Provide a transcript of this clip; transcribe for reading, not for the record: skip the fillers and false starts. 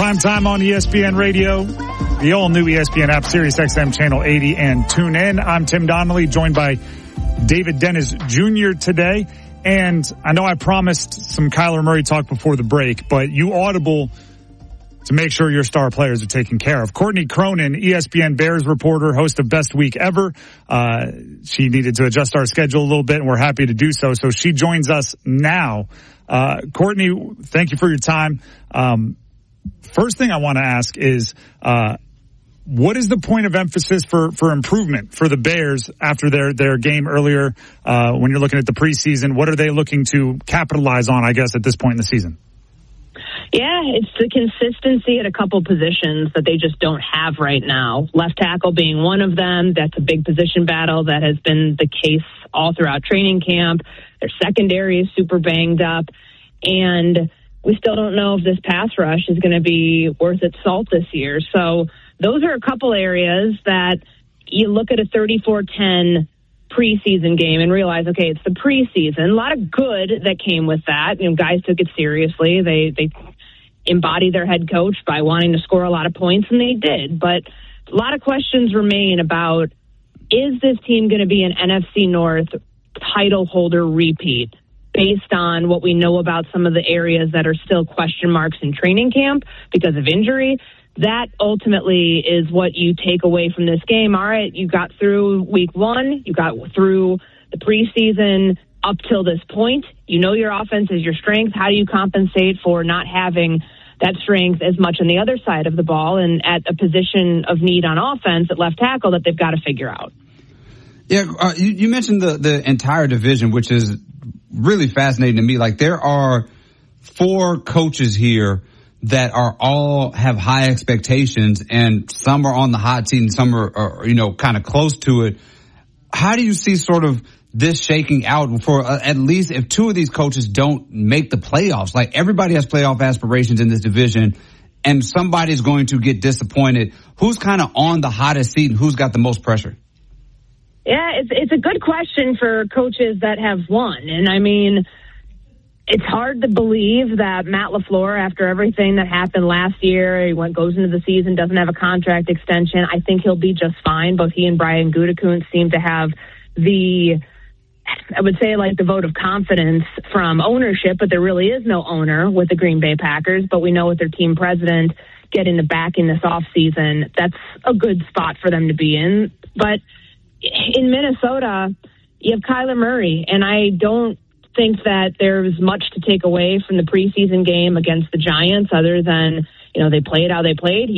Prime time on ESPN Radio, the all-new ESPN app, Sirius XM Channel 80, and tune in. I'm Tim Donnelly, joined by David Dennis Jr. today. And I know I promised some Kyler Murray talk before the break, but you audible to make sure your star players are taken care of. Courtney Cronin, ESPN Bears reporter, host of Best Week Ever. She needed to adjust our schedule a little bit, and we're happy to do so. So she joins us now. Courtney, thank you for your time. First thing I want to ask is, what is the point of emphasis for improvement for the Bears after their game earlier, when you're looking at the preseason? What are they looking to capitalize on, I guess, at this point in the season? Yeah, it's the consistency at a couple positions that they just don't have right now. Left tackle being one of them. That's a big position battle that has been the case all throughout training camp. Their secondary is super banged up. And we still don't know if this pass rush is going to be worth its salt this year. So those are a couple areas that you look at a 34-10 preseason game and realize, okay, it's the preseason. A lot of good that came with that. You know, guys took it seriously. They embodied their head coach by wanting to score a lot of points, and they did. But a lot of questions remain about, is this team going to be an NFC North title holder repeat based on what we know about some of the areas that are still question marks in training camp because of injury? That ultimately is what you take away from this game. All right, you got through week one, you got through the preseason up till this point. You know your offense is your strength. How do you compensate for not having that strength as much on the other side of the ball and at a position of need on offense at left tackle that they've got to figure out? Yeah, you mentioned the entire division, which is really fascinating to me. Like, there are 4 coaches here that are all have high expectations, and some are on the hot seat and some are kind of close to it. How do you see sort of this shaking out for at least if 2 of these coaches don't make the playoffs? Like, everybody has playoff aspirations in this division, and somebody's going to get disappointed. Who's kind of on the hottest seat and who's got the most pressure? Yeah, it's a good question for coaches that have won. And I mean, it's hard to believe that Matt LaFleur, after everything that happened last year, goes into the season, doesn't have a contract extension. I think he'll be just fine. Both he and Brian Gutekunst seem to have the vote of confidence from ownership, but there really is no owner with the Green Bay Packers. But we know with their team president getting the back in this offseason, that's a good spot for them to be in. But in Minnesota, you have Kyler Murray, and I don't think that there's much to take away from the preseason game against the Giants other than, they played how they played.